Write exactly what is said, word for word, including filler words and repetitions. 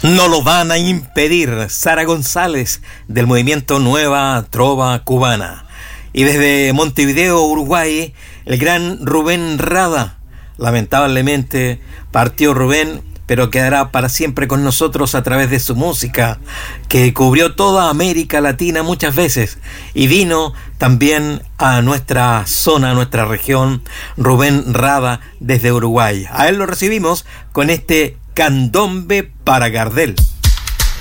No lo van a impedir. Sara González, del movimiento Nueva Trova Cubana. Y desde Montevideo, Uruguay, el gran Rubén Rada. Lamentablemente partió Rubén, pero quedará para siempre con nosotros a través de su música, que cubrió toda América Latina muchas veces y vino también a nuestra zona, a nuestra región. Rubén Rada desde Uruguay. A él lo recibimos con este Candombe para Gardel.